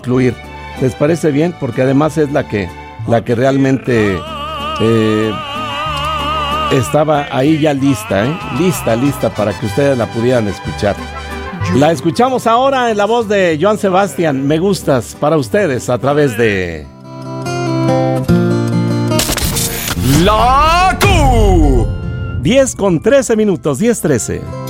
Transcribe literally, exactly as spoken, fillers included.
incluir. ¿Les parece bien? Porque además es la que, la que realmente eh, estaba ahí ya lista, ¿eh? Lista, lista para que ustedes la pudieran escuchar. La escuchamos ahora en la voz de Joan Sebastián. Me gustas para ustedes a través de La Q. diez con trece minutos, diez trece.